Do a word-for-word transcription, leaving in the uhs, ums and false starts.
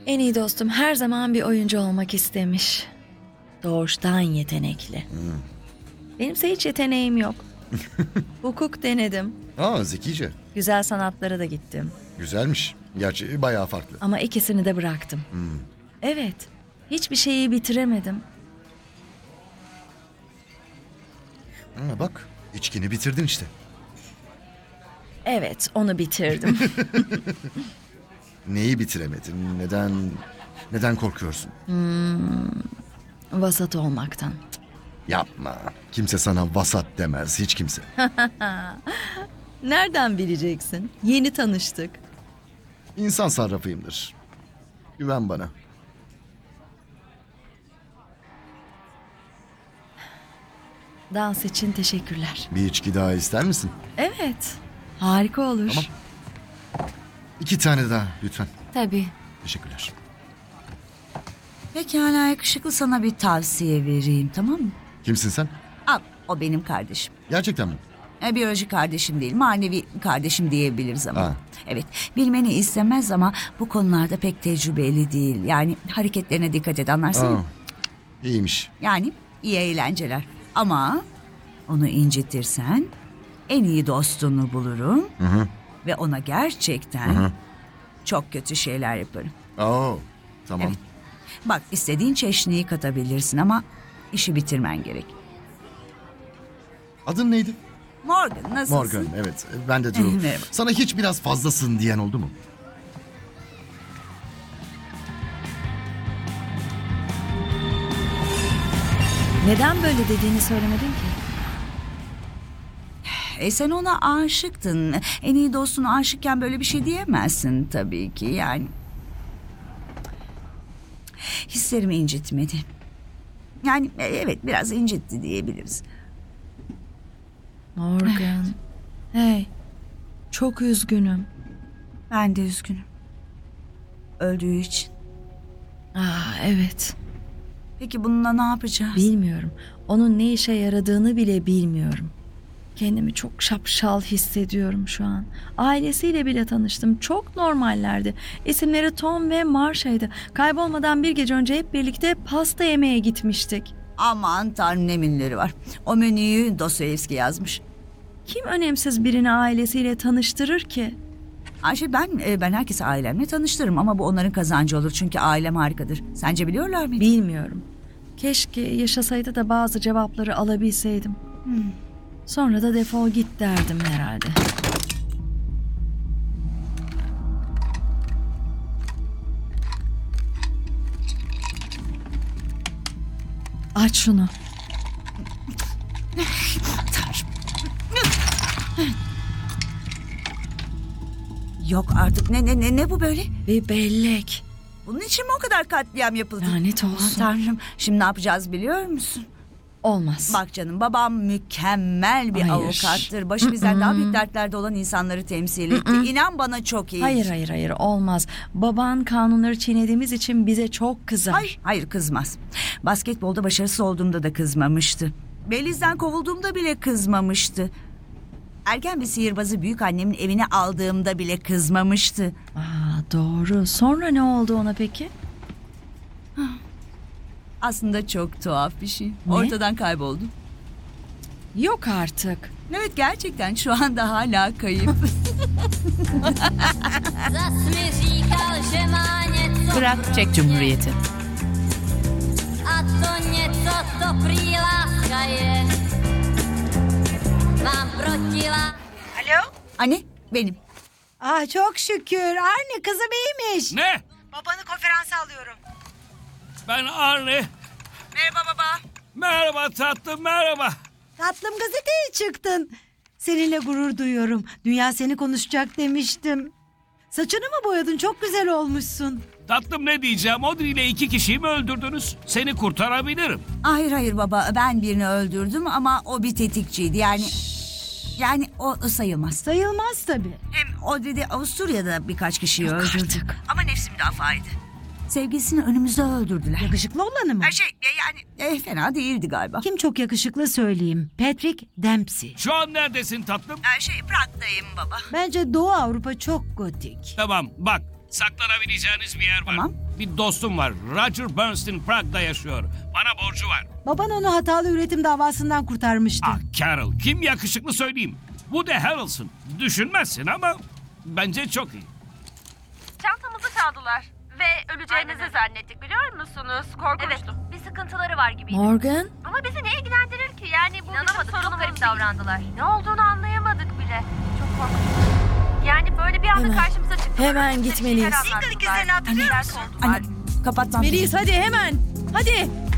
En iyi dostum her zaman bir oyuncu olmak istemiş. Doğuştan yetenekli. Benimse hiç yeteneğim yok. Hukuk denedim. Aa, zekice. Güzel sanatlara da gittim. Güzelmiş. Gerçi bayağı farklı. Ama ikisini de bıraktım. Evet. Hiçbir şeyi bitiremedim. Ha, bak, içkini bitirdin işte. Evet, onu bitirdim. Neyi bitiremedin? Neden neden korkuyorsun? Vasat olmaktan. Yapma. Kimse sana vasat demez, hiç kimse. Nereden bileceksin? Yeni tanıştık. İnsan sarrafıyımdır. Güven bana. Dans için teşekkürler. Bir içki daha ister misin? Evet, harika olur. Tamam. İki tane daha lütfen. Tabii. Teşekkürler. Pekala yakışıklı, sana bir tavsiye vereyim, tamam mı? Kimsin sen? Al, o benim kardeşim. Gerçekten mi? E, biyolojik kardeşim değil, manevi kardeşim diyebiliriz ama. Ha. Evet, bilmeni istemez ama bu konularda pek tecrübeli değil. Yani hareketlerine dikkat et, anlarsın Aa, mı? iyiymiş. Yani iyi eğlenceler. Ama onu incitirsen en iyi dostunu bulurum. Hı hı. Ve ona gerçekten Hı hı. çok kötü şeyler yaparım. Oo, tamam. Evet. Bak, istediğin çeşniyi katabilirsin ama işi bitirmen gerek. Adın neydi? Morgan, nasılsın? Morgan, evet. Ben de Drew. Merhaba. Sana hiç biraz fazlasın diyen oldu mu? Neden böyle dediğini söylemedin ki? E sen ona aşıktın. En iyi dostuna aşıkken böyle bir şey diyemezsin tabii ki yani. Hislerimi incitmedi. Yani e, evet, biraz incitti diyebiliriz. Morgan. Hey, çok üzgünüm. Ben de üzgünüm. Öldüğü için. Aa, evet. Peki bununla ne yapacağız? Bilmiyorum. Onun ne işe yaradığını bile bilmiyorum. Kendimi çok şapşal hissediyorum şu an. Ailesiyle bile tanıştım. Çok normallerdi. İsimleri Tom ve Marsha'ydı. Kaybolmadan bir gece önce hep birlikte pasta yemeye gitmiştik. Aman tanrım, ne minleri var. O menüyü Dostoyevski yazmış. Kim önemsiz birini ailesiyle tanıştırır ki? Ayşe, ben e, ben herkesi ailemle tanıştırırım ama bu onların kazancı olur çünkü ailem harikadır. Sence biliyorlar mıydı? Bilmiyorum. Keşke yaşasaydı da bazı cevapları alabilseydim. Hmm. Sonra da defol git derdim herhalde. Aç şunu. Yok artık, ne ne ne ne bu böyle? Bir bellek. Bunun için mi o kadar katliam yapıldı? Lanet Aman olsun. tanrım, şimdi ne yapacağız biliyor musun? Olmaz. Bak canım, babam mükemmel bir Hayır. avukattır. Başı bizden daha büyük dertlerde olan insanları temsil etti. İnan bana, çok iyi. Hayır hayır hayır olmaz. Baban kanunları çiğnediğimiz için bize çok kızar. Hayır, hayır kızmaz. Basketbolda başarısız olduğumda da kızmamıştı. Beliz'den kovulduğumda bile kızmamıştı. Ergen bir sihirbazı büyük annemin evine aldığımda bile kızmamıştı. Aa, doğru. Sonra ne oldu ona peki? Aslında çok tuhaf bir şey. Ne? Ortadan kayboldu. Yok artık. Evet, gerçekten şu anda hala kayıp. Zas mi říkal, že má něco Irak Çek Cumhuriyeti. a to něco to prý láska je. Mám proti lá... Alo? Anne, benim. Ah, çok şükür. Anne, kızım iyiymiş. Ne? Babanı konferansa alıyorum. Ben Arne. Merhaba baba. Merhaba tatlım, merhaba. Tatlım, gazeteye çıktın. Seninle gurur duyuyorum. Dünya seni konuşacak demiştim. Saçını mı boyadın? Çok güzel olmuşsun. Tatlım, ne diyeceğim? Odri ile iki kişiyi mi öldürdünüz? Seni kurtarabilirim. Hayır hayır baba, ben birini öldürdüm ama o bir tetikçiydi. Yani yani o sayılmaz. Sayılmaz tabii. Hem o dedi Avusturya'da birkaç kişiyi Yok öldürdü. artık. Ama nefsi müdafaydı. Sevgilisini önümüzde öldürdüler. Yakışıklı olanı mı? Her şey yani e, fena değildi galiba. Kim çok yakışıklı söyleyeyim. Patrick Dempsey. Şu an neredesin tatlım? Her şey Prag'dayım baba. Bence Doğu Avrupa çok gotik. Tamam, bak. Saklanabileceğiniz bir yer var. Tamam. Bir dostum var. Roger Bernstein Prag'da yaşıyor. Bana borcu var. Baban onu hatalı üretim davasından kurtarmıştı. Ah Carol, kim yakışıklı söyleyeyim. Bu de Harrelson. Düşünmezsin ama bence çok iyi. Çantamızı çaldılar. Ve öleceğinizi zannettik biliyor musunuz? Korkunçtu. Evet, bir sıkıntıları var gibiydi. Morgan, Ama bizi ne ilgilendirir ki? Yani bu bizim sorunumuz çok garip davrandılar. Ne olduğunu anlayamadık bile. Çok korkunç. Yani böyle bir anda Hemen, karşımıza çıktılar. hemen Bize bir gitmeliyiz. şeyler anlattılar. Anne, Dert oldular. anne kapatmam. Melis hadi hemen. Hadi.